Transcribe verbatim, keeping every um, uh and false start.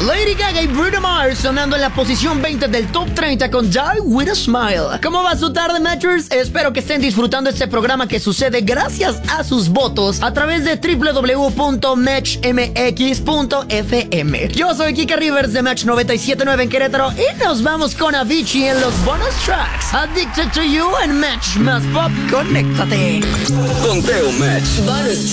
Lady Gaga y Bruno Mars sonando en la posición veinte del Top treinta con Die With A Smile. ¿Cómo va su tarde, Matchers? Espero que estén disfrutando este programa que sucede gracias a sus votos a través de w w w punto match m x punto f m. Yo soy Kika Rivers de Match noventa y siete punto nueve en Querétaro y nos vamos con Avicii en los bonus tracks Addicted to You en Match Más Pop. Conéctate. Conteo Match. Bonus